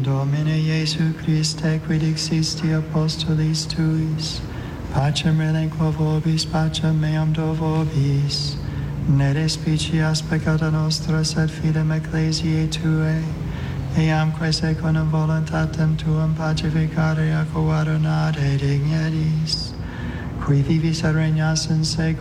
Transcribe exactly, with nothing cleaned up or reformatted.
Domine Iesu Christe, quid existi apostolis tuis, pacem relinquo vobis, pacem meam do vobis, ne despicias peccata nostra, sed fidem ecclesiae Tuae, eamque secundum voluntatem Tuam pacificare ac guardonare digneris, qui vivis et regnas in secula